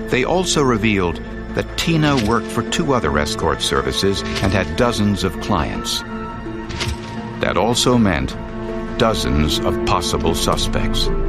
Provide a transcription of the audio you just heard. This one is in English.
They also revealed that Tina worked for 2 other escort services and had dozens of clients. That also meant dozens of possible suspects.